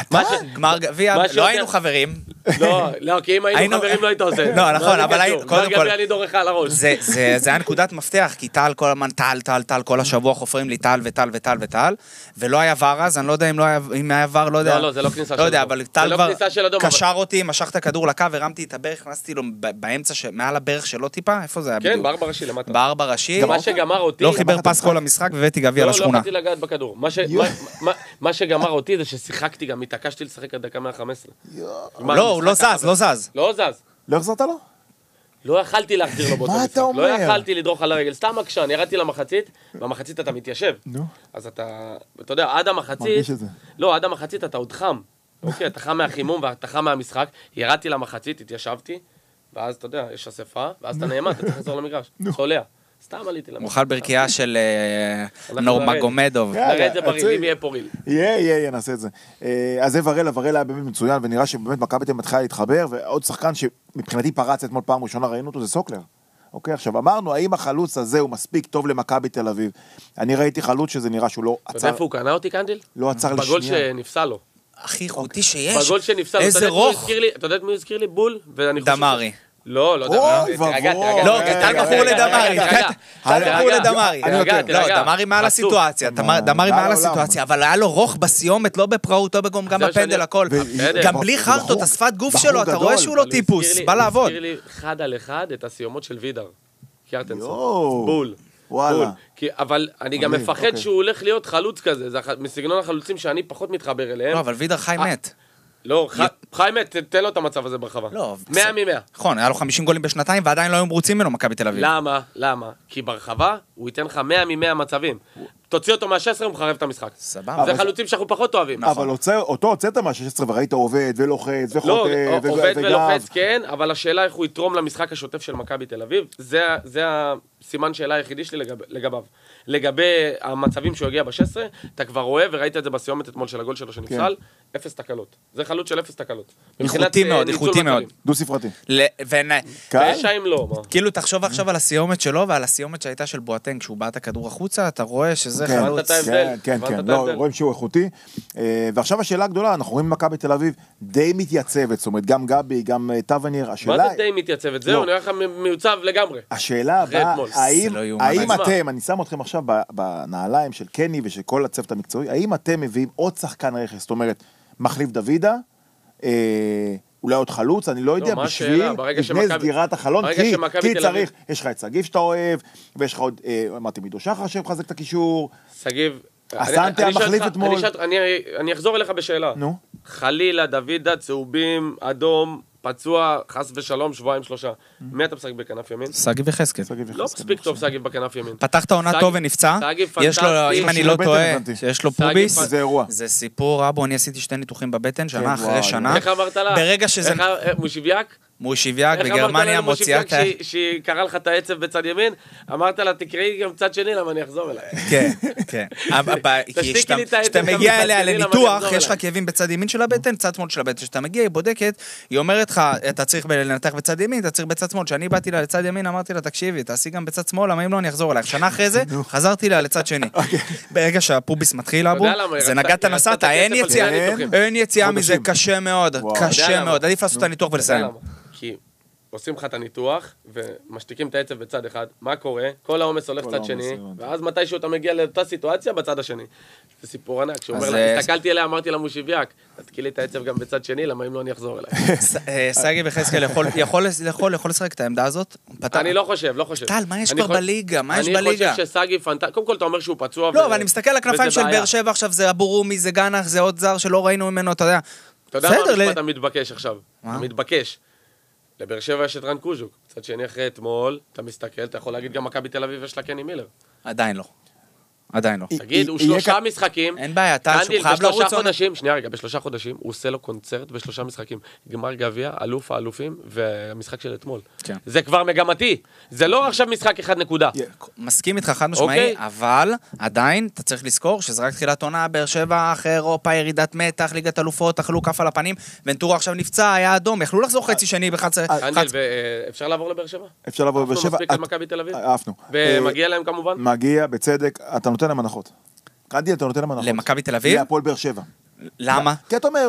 גמר גביע, לא היינו חברים. לא, כי אם היינו חברים לא היית עושה. לא, נכון, אבל גמר גביע אני דורך על הראש. זה היה נקודת מפתח, כי טל כל הזמן, טל, כל השבוע חופרים לי טל, ולא היה ור אז, אני לא יודע אם היה ור, לא יודע. לא, זה לא כניסה לא יודע, אבל טל כבר כבר קשר אותי, משך את הכדור לקו, הרמתי את הברך, הכנסתי לו באמצע, מעל הברך שלו טיפה, איפה זה היה בדיוק? כן, בארבע ראשי למטה. בארבע ראשי. מה שגמר אותי... לא חיבר פס כל המשחק, והבאתי גביע לשכונה. לא יכולתי לגעת בכדור. מה שגמר אותי זה ששיחקתי גם, התעקשתי לשחק עד דקה 115. לא, הוא לא זז. לא זז. לא החזרת לו? לא יכלתי להחזיר לו באותו מה משחק. אתה אומר? לא יכלתי לדרוך על הרגל. סתם עקשן, ירדתי למחצית, במחצית אתה מתיישב. נו. אז אתה יודע, עד המחצית... מרגיש את זה. לא, עד המחצית אתה עוד חם. אוקיי, אתה חם מהחימום ואתה חם מהמשחק. ירדתי למחצית, התיישבתי, ואז אתה יודע, יש אספה, ואז אתה נעמד, אתה צריך לחזור למגרש. צולע. סתם עליתי למחצית. מוכל ברקיעה של נורמגומדוב. נראה את זה בריל, אם יהיה פה ריל. יהיה, נעשה את זה. אז זה הראל היה באמת מצוין, ונראה שבאמת מכבי תל אביב מתחילה להתחבר, ועוד שחקן שמבחינתי פרץ אתמול פעם ראשונה, ראינו אותו, זה סוקלר. אוקיי, עכשיו אמרנו, האם החלוץ הזה הוא מספיק טוב למכבי תל אביב? אני ראיתי חלוץ שזה נראה שהוא לא עצר... אתה יודע איפה הוא קנה אותי, קנדיל? לא עצר לשנייה. בגול שנפסל לו. הכי חוטי שיש. בגול שנפסל לו. איזה רוך. אתה יודע מי הזכיר לי? בול? דמרי. לא דמרי. לא, טל מכור לדמרי. טל מכור לדמרי. לא, דמרי מעל הסיטואציה. דמרי מעל הסיטואציה, אבל היה לו רוך בסיומת, לא בפראות, לא בגום, גם בפנדל, הכל. גם בלי חרטות, השפת גוף שלו, אתה רואה שהוא לא טיפוס, בא לעבוד. הזכיר לי אחד על אחד את הסיומות של וידר. קיארטנסון. יואו. בול. וואלה. אבל אני גם מפחד שהוא הולך להיות חלוץ כזה, זה מסגנון החלוצים שאני פחות מתחבר אליהם. לא, אבל וידר חי מת. לא, חיים, תן לו את המצב הזה ברחבה. לא. 100 מ-100. נכון, היה לו 50 גולים בשנתיים, ועדיין לא היו מרוצים ממנו מכבי תל אביב. למה? כי ברחבה הוא ייתן לך 100 מ-100 מצבים. תוציא אותו מה-16, הוא מחרב את המשחק. סבבה. זה חלוצים שאנחנו פחות אוהבים. אבל אותו הוצאת מה-16 וראית עובד ולוחץ לא, וחוטא עובד וגב. ולוחץ, כן, אבל השאלה איך הוא יתרום למשחק השוטף של מכבי תל אביב, זה הסימן שאלה היחידי שלי לגביו. לגבי המצבים שהוא הגיע ב-16, אתה כבר רואה, וראית את זה בסיומת אתמול של הגול שלו שנפסל, 0 תקלות. זה חלוץ של 0 תקלות. איכותי מאוד. דו ספרתי. ושיים לא, מה? כאילו תחשוב עכשיו על הסיומת שלו ועל הסיומת שהייתה של בואטנג, כשהוא בא את הכדור החוצה, אתה רואה שזה חלוץ. כן, לא, רואים שהוא איכותי. ועכשיו השאלה הגדולה, אנחנו רואים מכבי תל אביב די מתייצבת, זאת אומרת, גם גבי, גם טווניר, מה זה די מתייצבת? זהו, נראה לך מיוצב לגמרי. השאלה הבאה, האם אתם, אני שם אתכם עכשיו בנעליים של קני ושל כל הצוות המקצועי, האם אתם מביאים עוד שחקן רכס, זאת אומרת, מחליף דוידה, אולי עוד חלוץ, אני לא יודע, בשביל לפני סגירת החלון, כי צריך, יש לך את סגיב שאתה אוהב, ויש לך עוד, אמרתי, מידו שחר שמחזק את הקישור, סגיב, אסנטה המחליף אתמול. אני אחזור אליך בשאלה. נו. חלילה, דוידה, צהובים, אדום, פצוע, חס ושלום, 2-3. מי אתה משחק בכנף ימין? סגיב וחזקאל. לא מספיק טוב סגיב בכנף ימין. פתחת עונה טוב ונפצע. יש לו, אם אני לא טועה, שיש לו פוביס. זה אירוע. זה סיפור, אבו, אני עשיתי 2 ניתוחים בבטן, שנה אחרי שנה. איך אמרת לה? ברגע שזה... מושיביאק? מושיביאק בגרמניה מוציאה את... שהיא קרא לך את העצב בצד ימין, אמרת לה, תקראי גם צד שני, למה אני אחזור אליי. כן, כן. כשאתה מגיע אליה לניתוח, יש לך כאבים בצד ימין של הבטן, צד שמאל של הבטן. כשאתה מגיע, היא בודקת, היא אומרת לך, אתה צריך לנתח בצד ימין, אתה צריך בצד שמאל. כשאני באתי לה לצד ימין, אמרתי לה, תקשיבי, תעשי גם בצד שמאל, למה אם לא אני אחזור אלייך. שנה אחרי זה, חזרתי לה לצד שני. ברגע שהפוביס מתחיל, אבו, זה נגעת נסעת, אין יציאה מזה, קשה מאוד, קשה מאוד. עדיף לעשות את הניתוח ולסיים. כי עושים לך את הניתוח, ומשתיקים את העצב בצד אחד, מה קורה? כל העומס הולך צד שני, ואז מתישהו אתה מגיע לאותה סיטואציה בצד השני. זה סיפור ענק, שהוא אומר לה, הסתכלתי אליה, אמרתי לה מושיביאק, תתקיל לי את העצב גם בצד שני, למה אם לא אני אחזור אליי. סגי וחזקאל יכול לשחק את העמדה הזאת? אני לא חושב. טל, מה יש כבר בליגה? מה יש בליגה? אני חושב שסגי פנטסטי, קודם כל אתה אומר שהוא פצוע. לא, אבל אני מסתכל על הכנפיים של באר שבע עכשיו, זה אבו רומי, זה גנח, זה עוד זר שלא ראינו ממנו, אתה יודע. אתה יודע מה המשפט המתבקש עכשיו? המתבקש. לבאר שבע יש את רן קוז'וק. קצת שני אחרי אתמול, אתה מסתכל, אתה יכול להגיד גם מכבי תל אביב יש לה קני מילר. עדיין לא. תגיד, הוא 3 משחקים. אין בעיה, טל שהוא חייב לרוץ. שנייה רגע, ב3 חודשים, הוא עושה לו קונצרט ב3 משחקים. גמר גביע, אלוף האלופים, והמשחק של אתמול. זה כבר מגמתי. זה לא עכשיו משחק 1 נקודה. מסכים איתך חד משמעי, אבל עדיין אתה צריך לזכור שזה רק תחילת עונה, באר שבע, אחרי אירופה, ירידת מתח, ליגת אלופות, אכלו כף על הפנים, ונטורו עכשיו נפצע, היה אדום, יכלו לחזור חצי שני אפשר לעבור לבאר שבע? אפשר לעבור לבאר שבע. ומגיע להם כמובן? מגיע, בצדק, אתה נותן להם הנחות. קנדי, אתה נותן להם הנחות. למכבי תל אביב? להפועל באר שבע. למה? כי אתה אומר,